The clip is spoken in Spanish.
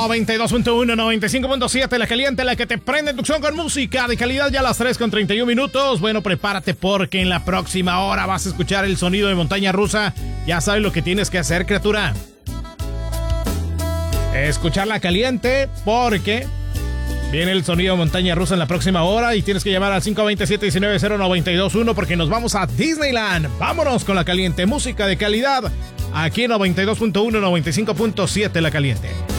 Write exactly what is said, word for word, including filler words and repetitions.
noventa y dos punto uno, noventa y cinco punto siete, La Caliente, la que te prende tu con música de calidad ya a las tres con treinta y un minutos. Bueno, prepárate porque en la próxima hora vas a escuchar el sonido de montaña rusa. Ya sabes lo que tienes que hacer, criatura. Escuchar La Caliente porque viene el sonido de montaña rusa en la próxima hora y tienes que llamar al cinco dos siete, uno nueve cero, nueve dos uno porque nos vamos a Disneyland. Vámonos con La Caliente, música de calidad aquí en noventa y dos punto uno, noventa y cinco punto siete La Caliente.